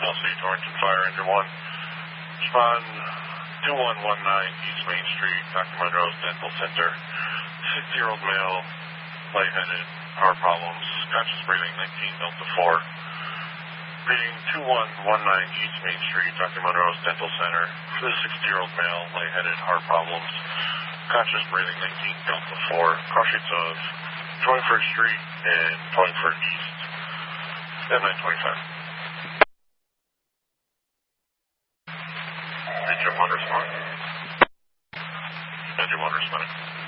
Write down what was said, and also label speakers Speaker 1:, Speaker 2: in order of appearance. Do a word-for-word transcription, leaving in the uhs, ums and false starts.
Speaker 1: L C, Torrington Fire, Engine one. Respond two one one nine East Main Street, Doctor Monroe's Dental Center. sixty-year-old male, lightheaded, heart problems, conscious breathing, nineteen Delta four. Reading two one one nine East Main Street, Doctor Monroe's Dental Center. For the sixty-year-old male, lightheaded, heart problems, conscious breathing, nineteen Delta four. Cross streets of twenty-first Street and twenty-first East. M nine twenty-five. Engine one respond. Engine one responding.